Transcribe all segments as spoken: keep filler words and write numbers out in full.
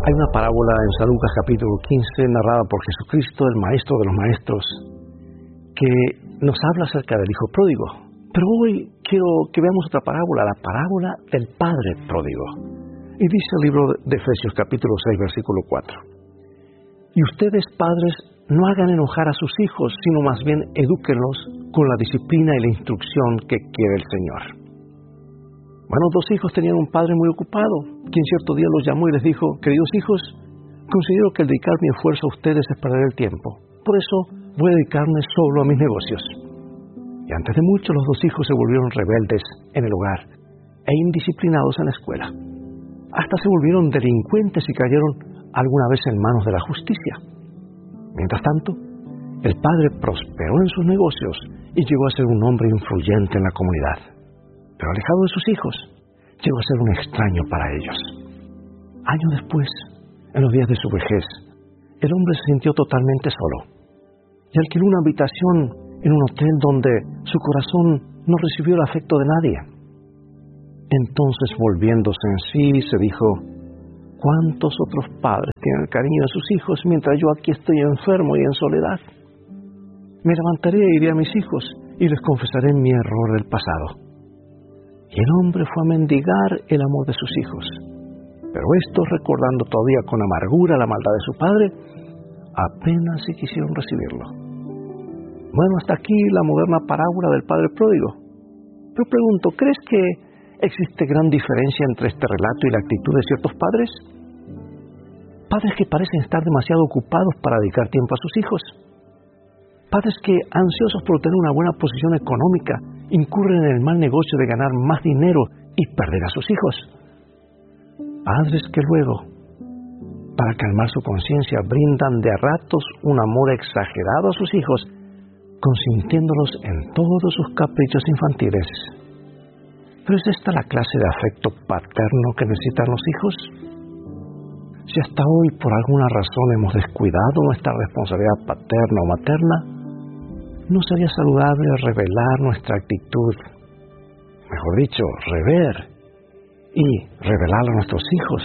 Hay una parábola en San Lucas capítulo quince, narrada por Jesucristo, el Maestro de los Maestros, que nos habla acerca del Hijo Pródigo. Pero hoy quiero que veamos otra parábola, la parábola del Padre Pródigo. Y dice el libro de Efesios capítulo seis, versículo cuatro. Y ustedes, padres, no hagan enojar a sus hijos, sino más bien edúquenlos con la disciplina y la instrucción que quiere el Señor. Bueno, dos hijos tenían un padre muy ocupado, quien cierto día los llamó y les dijo: queridos hijos, considero que el dedicar mi esfuerzo a ustedes es perder el tiempo. Por eso voy a dedicarme solo a mis negocios. Y antes de mucho, los dos hijos se volvieron rebeldes en el hogar e indisciplinados en la escuela. Hasta se volvieron delincuentes y cayeron alguna vez en manos de la justicia. Mientras tanto, el padre prosperó en sus negocios y llegó a ser un hombre influyente en la comunidad. Pero alejado de sus hijos, llegó a ser un extraño para ellos. Años después, en los días de su vejez, el hombre se sintió totalmente solo y alquiló una habitación en un hotel donde su corazón no recibió el afecto de nadie. Entonces, volviéndose en sí, se dijo: ¿cuántos otros padres tienen el cariño de sus hijos mientras yo aquí estoy enfermo y en soledad? Me levantaré e iré a mis hijos y les confesaré mi error del pasado. Y el hombre fue a mendigar el amor de sus hijos. Pero estos, recordando todavía con amargura la maldad de su padre, apenas si quisieron recibirlo. Bueno, hasta aquí la moderna parábola del Padre Pródigo. Pero pregunto, ¿crees que existe gran diferencia entre este relato y la actitud de ciertos padres? Padres que parecen estar demasiado ocupados para dedicar tiempo a sus hijos. Padres que, ansiosos por tener una buena posición económica, incurren en el mal negocio de ganar más dinero y perder a sus hijos. Padres que luego, para calmar su conciencia, brindan de a ratos un amor exagerado a sus hijos, consintiéndolos en todos sus caprichos infantiles. ¿Pero es esta la clase de afecto paterno que necesitan los hijos? Si hasta hoy por alguna razón hemos descuidado nuestra responsabilidad paterna o materna, ¿no sería saludable revelar nuestra actitud? Mejor dicho, rever y revelarla a nuestros hijos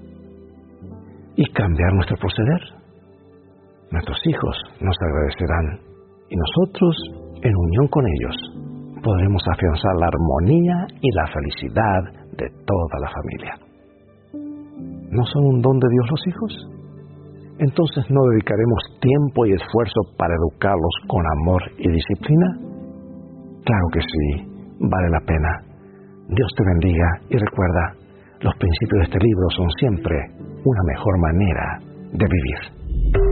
y cambiar nuestro proceder. Nuestros hijos nos agradecerán y nosotros, en unión con ellos, podremos afianzar la armonía y la felicidad de toda la familia. ¿No son un don de Dios los hijos? Entonces, ¿no dedicaremos tiempo y esfuerzo para educarlos con amor y disciplina? Claro que sí, vale la pena. Dios te bendiga y recuerda, los principios de este libro son siempre una mejor manera de vivir.